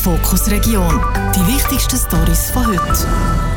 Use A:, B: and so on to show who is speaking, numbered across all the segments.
A: Fokus Region. Die wichtigsten Storys von heute.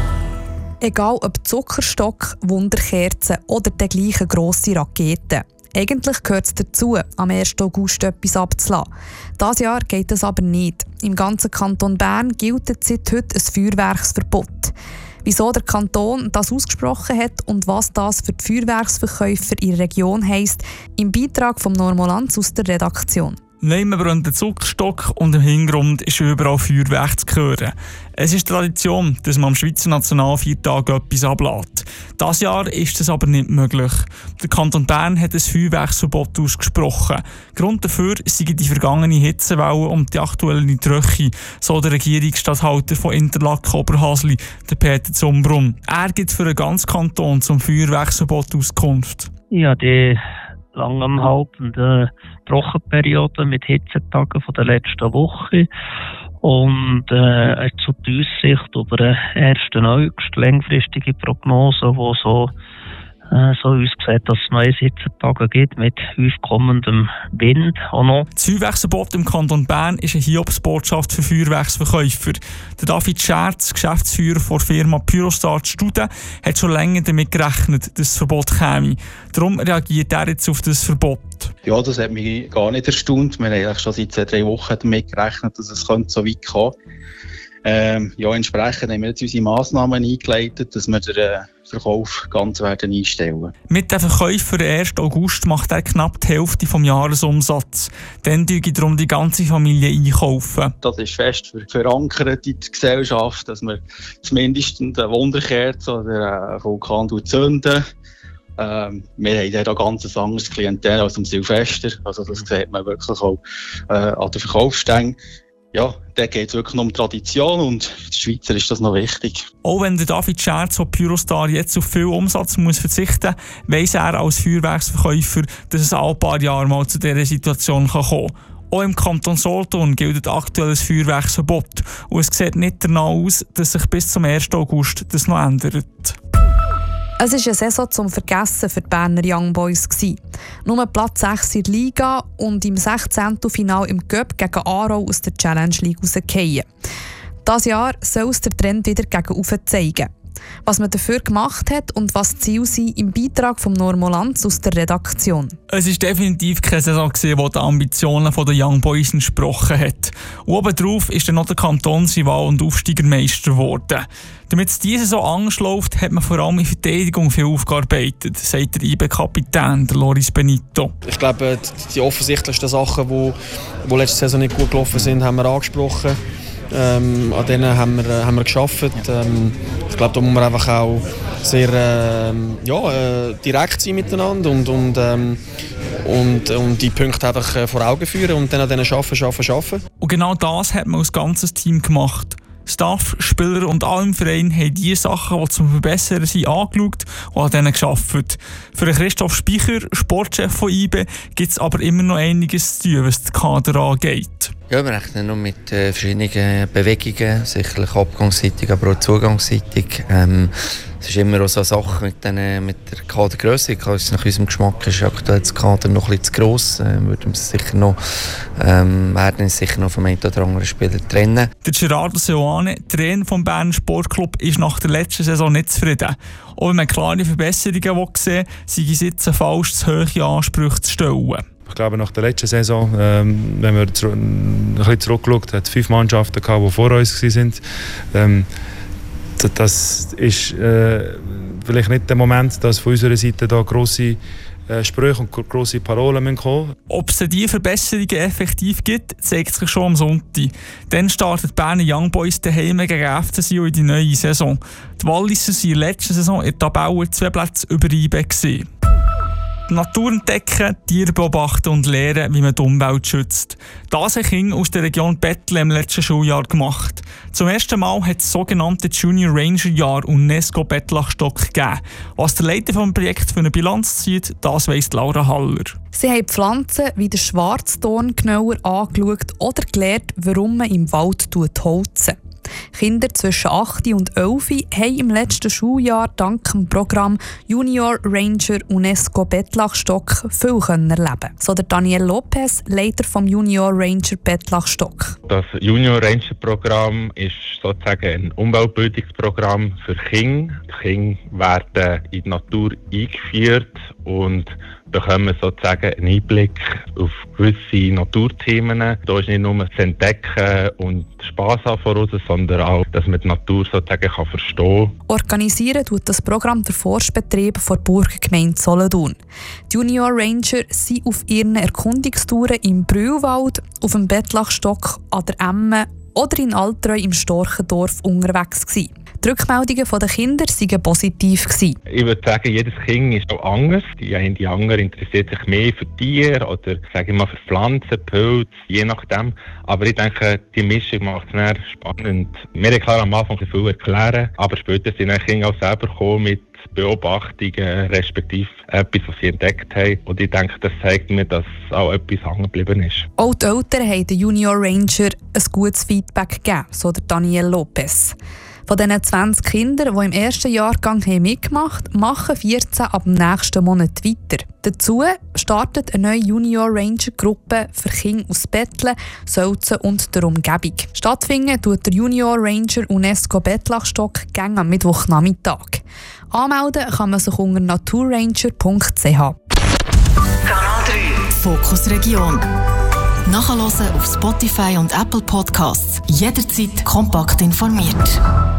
B: Egal ob Zuckerstock, Wunderkerzen oder der gleiche grosse Rakete. Eigentlich gehört es dazu, am 1. August etwas abzulassen. Dieses Jahr geht es aber nicht. Im ganzen Kanton Bern gilt seit heute ein Feuerwerksverbot. Wieso der Kanton das ausgesprochen hat und was das für die Feuerwerksverkäufer in der Region heisst, im Beitrag von Normolanz aus der Redaktion.
C: Neben brennt der Zuckerstock und im Hintergrund ist überall Feuerwerk zu hören. Es ist Tradition, dass man am Schweizer Nationalfeiertag etwas ablässt. Dieses Jahr ist das aber nicht möglich. Der Kanton Bern hat ein Feuerwerksverbot ausgesprochen. Grund dafür sind die vergangene Hitzewelle und die aktuelle Tröche, so der Regierungsstatthalter von Interlaken-Oberhasli, der Peter Zumbrunn. Er gibt für den ganzen Kanton zum Feuerwerksverbot Auskunft.
D: Ja, die langanhaltende Trockenperiode mit Hitzetagen von der letzten Woche und zur Aussicht über den 1. August langfristige Prognose, die so aussieht, dass es neue Hitzetage gibt mit aufkommendem Wind. Auch noch.
C: Das Feuerwerksverbot im Kanton Bern ist eine Hiobsbotschaft für Feuerwerksverkäufer. Der David Scherz, Geschäftsführer der Firma Pyrostar Studen, hat schon länger damit gerechnet, dass das Verbot käme. Darum reagiert er jetzt auf das Verbot.
E: Ja, das hat mich gar nicht erstaunt. Wir haben eigentlich schon seit 2-3 Wochen damit gerechnet, dass es so weit kommen könnte. Entsprechend haben wir jetzt unsere Massnahmen eingeleitet, dass wir den Verkauf ganz werden einstellen.
C: Mit den Verkäufen für den 1. August macht er knapp die Hälfte des Jahresumsatzes. Dann einkaufen darum die ganze Familie einkaufen.
E: Das ist fest verankert in der Gesellschaft, dass wir zumindest eine Wunderkerze oder einen Vulkan zünden. Wir haben dort ein ganz anderes Klientel als am Silvester. Also das sieht man wirklich auch an den Verkaufsstängen. Ja, da geht es wirklich um Tradition und für die Schweizer ist das noch wichtig.
C: Auch wenn der David Scherz von Pyrostar jetzt auf viel Umsatz muss verzichten muss, weiss er als Feuerwerksverkäufer, dass es alle paar Jahre mal zu dieser Situation kommen kann. Auch im Kanton Solothurn gilt aktuell ein Feuerwerksverbot und es sieht nicht danach aus, dass sich bis zum 1. August das noch ändert.
B: Es war eine Saison zum Vergessen für die Berner Young Boys. Nur Platz 6 in der Liga und im 16. Finale im Cup gegen Aarau aus der Challenge League rausgefallen. Dieses Jahr soll es der Trend wieder gegen oben zeigen. Was man dafür gemacht hat und was die Ziele sind, im Beitrag von Normolanz aus der Redaktion.
C: Es war definitiv keine Saison, die den Ambitionen der Young Boys entsprochen hat. Und obendrauf ist dann noch der Kantonsrival und Aufsteigermeister geworden. Damit es diese Saison Angst läuft, hat man vor allem in Verteidigung viel aufgearbeitet, sagt der IB-Kapitän, Loris Benito.
F: Ich glaube, die offensichtlichsten Sachen, die letzte Saison nicht gut gelaufen sind, haben wir angesprochen. An denen haben wir gearbeitet. Ich glaube, da muss man einfach auch sehr direkt sein miteinander und die Punkte einfach vor Augen führen und dann an denen arbeiten.
C: Und genau das hat man als ganzes Team gemacht. Staff, Spieler und alle im Verein haben die Sachen, die zum Verbessern sind, angeschaut und an denen gearbeitet. Für Christoph Speicher, Sportchef von IBE, gibt es aber immer noch einiges zu tun, was den Kader angeht.
G: Ja, wir rechnen noch mit verschiedenen Bewegungen, sicherlich abgangsseitig, aber auch zugangsseitig. Es ist immer auch so eine Sache mit der Kadergrösse. Nach unserem Geschmack ist aktuell das Kader noch ein bisschen zu gross. Werden uns sicher noch vom einen oder anderen Spieler trennen.
C: Der Gerardo Seoane, Trainer des Berner Sportclub, ist nach der letzten Saison nicht zufrieden. Auch wenn man klare Verbesserungen sehen will, sei es jetzt falsch, zu hohe Ansprüche zu stellen.
H: Ich glaube, nach der letzten Saison, wenn wir ein bisschen zurückschauen, hat es 5 Mannschaften gehabt, die vor uns waren. Das ist vielleicht nicht der Moment, dass von unserer Seite da grosse Sprüche und grosse Parolen kommen.
C: Ob es diese Verbesserungen effektiv gibt, zeigt sich schon am Sonntag. Dann startet die Berner Young Boys daheim gegen FC Sion in die neue Saison. Die Walliser waren in der letzten Saison in der Tabelle 2 Plätze über IBE. Die Natur entdecken, Tiere beobachten und lernen, wie man die Umwelt schützt. Das haben Kinder aus der Region Bettle im letzten Schuljahr gemacht. Zum ersten Mal hat es das sogenannte Junior Ranger Jahr UNESCO Bettlachstock gegeben. Was der Leiter des Projekts für eine Bilanz zieht, das weiss Laura Haller.
B: Sie haben Pflanzen wie den Schwarzdorn genauer angeschaut oder gelernt, warum man im Wald holzen. Kinder zwischen 8 und 11 haben im letzten Schuljahr dank dem Programm Junior Ranger UNESCO Bettlachstock viel erleben. So der Daniel Lopez, Leiter vom Junior Ranger Bettlachstock.
I: Das Junior Ranger Programm ist sozusagen ein Umweltbildungsprogramm für Kinder. Die Kinder werden in die Natur eingeführt und bekommen sozusagen einen Einblick auf gewisse Naturthemen. Da ist nicht nur das Entdecken und Spass haben voraus, sondern auch, dass man die Natur sozusagen verstehen kann.
B: Organisieren tut das Programm der Forstbetrieb der Burgergemeinde Solothurn. Die Junior Ranger sind auf ihren Erkundungstouren im Brühlwald, auf dem Bettlachstock, an der Emme oder in Altreu im Storchendorf unterwegs gewesen. Die Rückmeldungen der Kinder waren positiv gewesen.
I: Ich würde sagen, jedes Kind ist auch anders. Die anderen interessiert sich mehr für Tiere oder sage ich mal, für Pflanzen, Pilze, je nachdem. Aber ich denke, die Mischung macht es sehr spannend. Wir haben klar am Anfang viel erklären, aber später sind die Kinder auch selber gekommen mit Beobachtungen, respektive etwas, was sie entdeckt haben. Und ich denke, das zeigt mir, dass auch etwas hängen geblieben ist.
B: Auch die Eltern haben den Junior Ranger ein gutes Feedback gegeben, so der Daniel Lopez. Von diesen 20 Kindern, die im ersten Jahrgang mitgemacht haben, machen 14 ab dem nächsten Monat weiter. Dazu startet eine neue Junior Ranger Gruppe für Kinder aus Bettle, Sölzen und der Umgebung. Stattfinden tut der Junior Ranger UNESCO Bettlachstock am Mittwochnachmittag. Anmelden kann man sich unter naturranger.ch.
A: Kanal 3 Fokus Region. Nachhören auf Spotify und Apple Podcasts. Jederzeit kompakt informiert.